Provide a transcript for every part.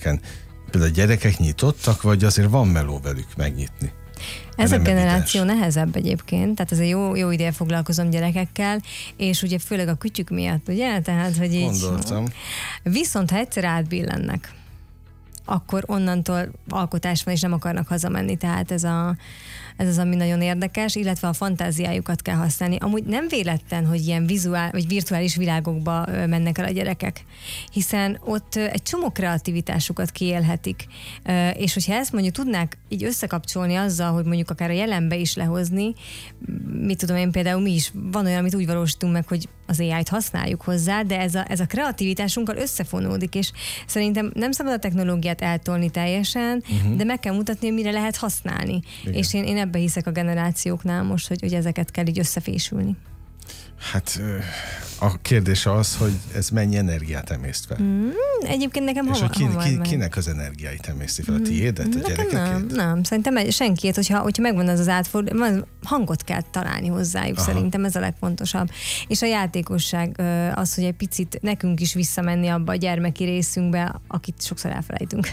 helyeken. Például a gyerekek nyitottak, vagy azért van meló velük megnyitni? Ez a generáció nehezebb egyébként, tehát azért jó ideje foglalkozom gyerekekkel, és ugye főleg a kütyük miatt, ugye? Tehát, hogy így... Gondoltam. Viszont ha egyszer átbillennek, akkor onnantól alkotás van, és nem akarnak hazamenni, tehát ez az, ami nagyon érdekes, illetve a fantáziájukat kell használni. Amúgy nem véletlen, hogy ilyen vagy virtuális világokba mennek el a gyerekek, hiszen ott egy csomó kreativitásukat kiélhetik, és hogyha ezt mondjuk tudnák így összekapcsolni azzal, hogy mondjuk akár a jelenbe is lehozni, mit tudom én, például mi is, van olyan, amit úgy valósítunk meg, hogy az AI-t használjuk hozzá, de ez a kreativitásunkkal összefonódik, és szerintem nem szabad a technológiát eltolni teljesen, de meg kell mutatni, hogy mire lehet használni. Igen. És én ebbe hiszek a generációknál most, hogy ezeket kell így összefésülni. Hát a kérdés az, hogy ez mennyi energiát emészt fel. Egyébként nekem és hogy kinek az energiáit emészti fel? A tiédet, a gyerekekét? Nem, szerintem senkiét, hogyha megvan az átfordulás, hangot kell találni hozzájuk. Aha. Szerintem ez a legfontosabb. És a játékosság az, hogy egy picit nekünk is visszamenni abba a gyermeki részünkbe, akit sokszor elfelejtünk.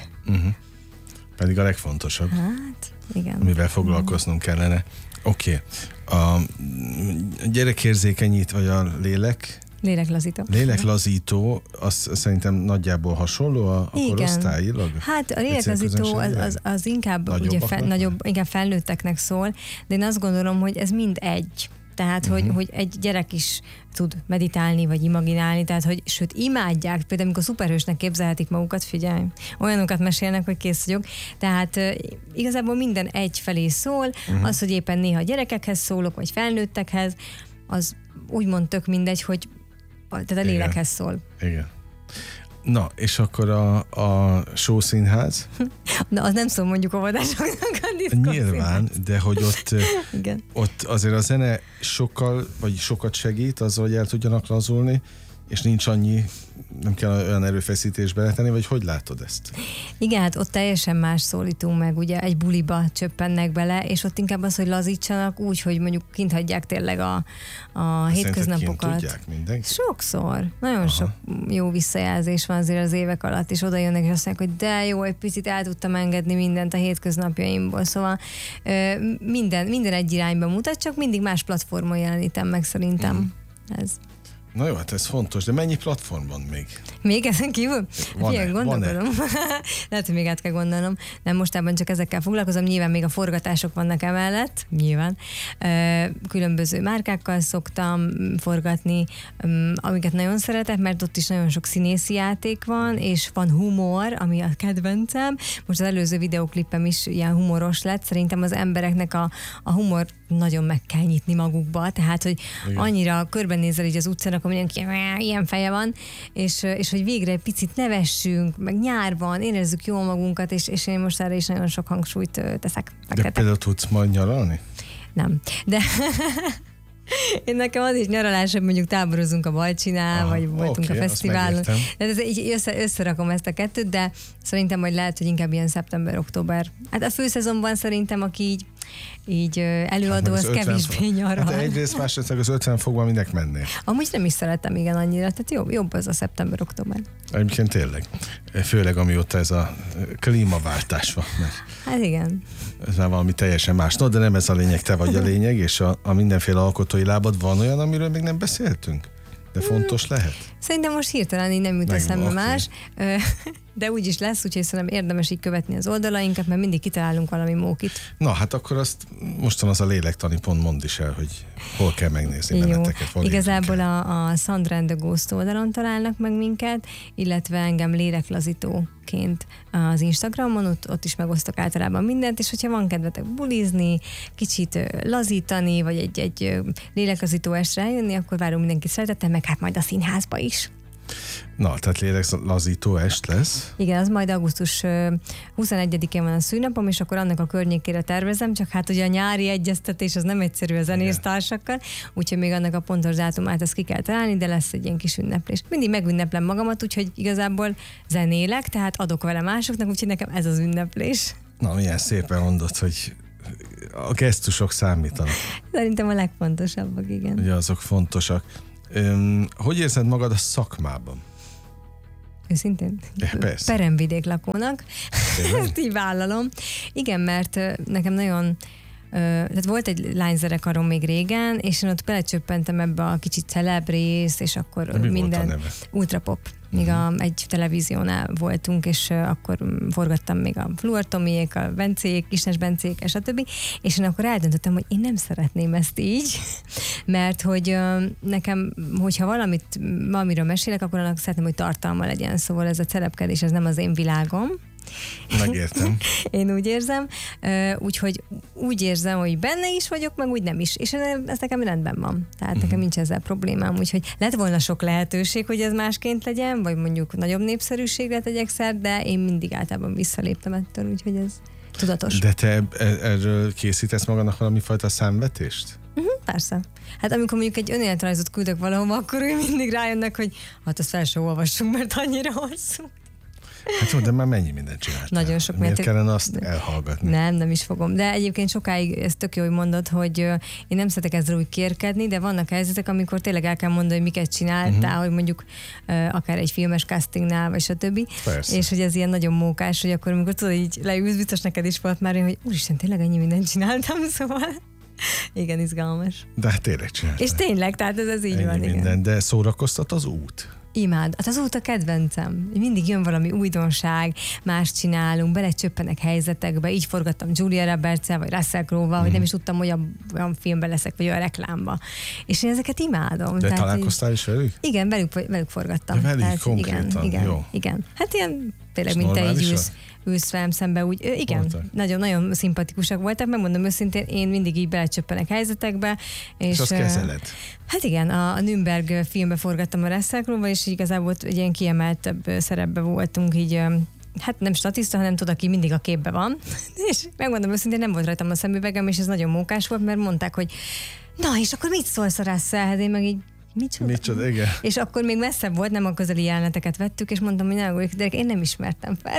Pedig a legfontosabb. Hát, igen. Amivel foglalkoznunk kellene. Oké. A gyerekérzékenyít, vagy a léleklazító. Léleklazító, az szerintem nagyjából hasonló a korosztályilag? Hát a léleklazító az inkább, ugye inkább felnőtteknek szól, de én azt gondolom, hogy ez mind egy. Tehát, hogy egy gyerek is tud meditálni, vagy imaginálni, tehát, hogy sőt, imádják, például amikor szuperhősnek képzelhetik magukat, figyelj, olyanokat mesélnek, hogy kész vagyok. Tehát igazából minden egy felé szól, az, hogy éppen néha gyerekekhez szólok, vagy felnőttekhez, az úgymond tök mindegy, hogy tehát a lélekhez szól. Igen. Na, és akkor a showszínház? Na, az nem szól mondjuk óvodásoknak a Nyilván, de hogy ott azért a zene sokat segít azzal, hogy el tudjanak lazulni, és nincs annyi, nem kell olyan erőfeszítésbe letenni, vagy hogy látod ezt? Igen, hát ott teljesen más szólítunk meg, ugye egy buliba csöppennek bele, és ott inkább az, hogy lazítsanak úgy, hogy mondjuk kint hagyják tényleg a hétköznapokat. Kint tudják mindenki? Sokszor. Nagyon sok jó visszajelzés van azért az évek alatt, és oda jönnek, és azt mondják, hogy de jó, egy picit el tudtam engedni mindent a hétköznapjaimból. Szóval minden egy irányba mutat, csak mindig más platformon jelenítem meg szerintem. Ez. Na jó, hát ez fontos, de mennyi platform van még? Még ezen kívül? Gondolkodom. Lehet, hogy még át kell gondolnom. Nem, mostában csak ezekkel foglalkozom. Nyilván még a forgatások vannak emellett. Nyilván. Különböző márkákkal szoktam forgatni, amiket nagyon szeretek, mert ott is nagyon sok színészi játék van, és van humor, ami a kedvencem. Most az előző videóklipem is ilyen humoros lett. Szerintem az embereknek a humor nagyon meg kell nyitni magukba. Tehát, hogy annyira körbenézel így az utcán, akkor mindenki ilyen feje van, és hogy végre egy picit nevessünk, meg nyár van, érezzük jól magunkat, és én most erre is nagyon sok hangsúlyt teszek. De például tudsz majd nyaralni? Nem. De én nekem az is nyaralás, hogy mondjuk táborozunk a Balcsinál, vagy voltunk a fesztiválon. Tehát így összerakom ezt a kettőt, de szerintem majd lehet, hogy inkább ilyen szeptember-október. Hát a főszezonban szerintem, aki így előadó, az kevésbé nyaral. Hát egyrészt, másrészt az 50 fokban minek mennél? Amúgy nem is szeretem igen annyira, tehát jobb az a szeptember-október. Egyébként tényleg. Főleg amióta ez a klímaváltás van. Hát igen. Ez már valami teljesen más. No, de nem ez a lényeg, te vagy a lényeg, és a mindenféle alkotói lábad van olyan, amiről még nem beszéltünk? De fontos lehet? Szerintem most hirtelen így nem jut eszembe más, de úgy is lesz, úgyhogy szerintem érdemes így követni az oldalainkat, mert mindig kitalálunk valami mókit. Na, hát akkor azt mostan az a lélektani pont mondd is el, hogy hol kell megnézni benneteket. Igazából a Sandra and the Ghost oldalon találnak meg minket, illetve engem léleklazítóként az Instagramon, ott is megosztok általában mindent, és hogyha van kedvetek bulizni, kicsit lazítani, vagy egy léleklazító estre eljönni, akkor várunk mindenkit szeretettel, meg hát majd a színházba is. Na, tehát léleklazító est lesz. Igen, az majd augusztus 21-én van a szűnapom, és akkor annak a környékére tervezem, csak hát ugye a nyári egyeztetés az nem egyszerű a zenésztársakkal, úgyhogy még annak a pontos dátumát ezt ki kell találni, de lesz egy ilyen kis ünneplés. Mindig megünneplem magamat, úgyhogy igazából zenélek, tehát adok vele másoknak, úgyhogy nekem ez az ünneplés. Na, milyen szépen mondod, hogy a gesztusok számítanak. Szerintem a legfontosabbak, igen. Ugye azok fontosak. Hogy érzed magad a szakmában? Őszintén? Peremvidék lakónak. Ezt így vállalom. Igen, mert nekem nagyon... Tehát volt egy lányzenekarom még régen, és én ott belecsöppentem ebbe a kicsit celeb rész, és akkor minden ultrapop. Még egy televíziónál voltunk, és akkor forgattam még a Fluor Tomiék, a Bencék, Kisnes Bencék, és a többi, és én akkor eldöntöttem, hogy én nem szeretném ezt így, mert hogy nekem, hogyha valamiről mesélek, akkor annak szeretném, hogy tartalma legyen, szóval ez a celebkedés, ez nem az én világom. Megértem. Én úgy érzem, úgyhogy úgy érzem, hogy benne is vagyok, meg úgy nem is. És ez nekem rendben van. Tehát nekem nincs ezzel problémám. Úgyhogy lett volna sok lehetőség, hogy ez másként legyen, vagy mondjuk nagyobb népszerűségre tegyek szert, de én mindig általában visszaléptem ettől, úgyhogy ez tudatos. De te erről készítesz magadnak valami fajta számvetést? Persze. Hát amikor mondjuk egy önéletrajzot küldök valahova, akkor ő mindig rájönnek, hogy hát azt fel sem olvassunk, mert annyira hosszú. Hát jó, de már mennyi mindent csináltál? Nagyon sok. Miért kellene azt elhallgatni? Nem is fogom. De egyébként sokáig, ez tök jó, hogy mondod, hogy én nem szeretek ezzel úgy kérkedni, de vannak helyzetek, amikor tényleg el kell mondani, hogy miket csináltál, hogy mondjuk akár egy filmes castingnál, vagy stb. Persze. És hogy ez ilyen nagyon mókás, hogy akkor amikor tudod, így leülsz, biztos neked is volt már, hogy úristen, tényleg ennyi mindent csináltam, szóval igen, izgalmas. De hát tényleg csináltam. És tényleg, tehát ez így van. Minden, igen. De szórakoztat az út? Imád. Hát az út a kedvencem. Mindig jön valami újdonság, más csinálunk, belecsöppenek helyzetekbe. Így forgattam Julia Roberts-el, vagy Russell Crowe-val, hogy nem is tudtam, hogy olyan filmben leszek, vagy olyan reklámba. És én ezeket imádom. De találkoztál is velük? Igen, velük forgattam. De velük konkrétan, jó. Igen. Hát ilyen tényleg, mint te így ülsz velem szembe, úgy, igen, nagyon szimpatikusak voltak, megmondom őszintén, én mindig így belecsöppenek helyzetekbe. És azt kezeled? Hát igen, a Nürnberg filmbe forgattam a Russell Crowe-val, és igazából egy ilyen kiemeltebb szerepbe voltunk, így hát nem statiszta, hanem tudod, aki mindig a képben van. És megmondom őszintén, nem volt rajtam a szemüvegem, és ez nagyon mókás volt, mert mondták, hogy na, és akkor mit szólsz a Russellhez? Én meg így Micsoda, igen. És akkor még messzebb volt, nem a közeli jeleneteket vettük, és mondtam, hogy ne aggódjak, de én nem ismertem fel.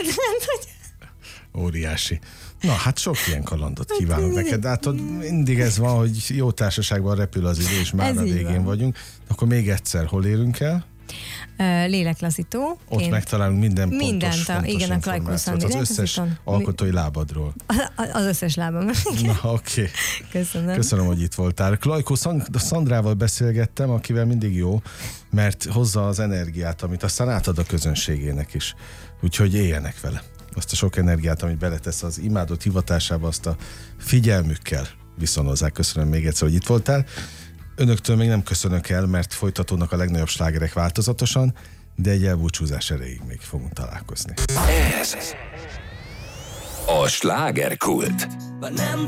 Óriási. Na, hát sok ilyen kalandot kívánok neked, de hát mindig ez van, hogy jó társaságban repül az idő, és már a végén vagyunk. Akkor még egyszer, hol érünk el? Léleklazító. Ott megtalálunk minden fontos igen, a Klajkó-Szandi az összes alkotói lábadról. Az összes lábam. Na, oké. Köszönöm, hogy itt voltál. Klajkó Szandrával beszélgettem, akivel mindig jó, mert hozza az energiát, amit aztán átad a közönségének is. Úgyhogy éljenek vele. Azt a sok energiát, amit beletesz az imádott hivatásába, azt a figyelmükkel viszonozzák. Köszönöm még egyszer, hogy itt voltál. Önöktől még nem köszönök el, mert folytatódnak a legnagyobb slágerek változatosan, de egy elbúcsúzás erejéig még fogunk találkozni. Ez a slágerkult.